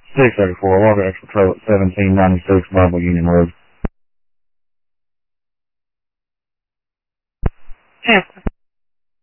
634, Walker X Patrol at 1796 Bible Union Road. Yes.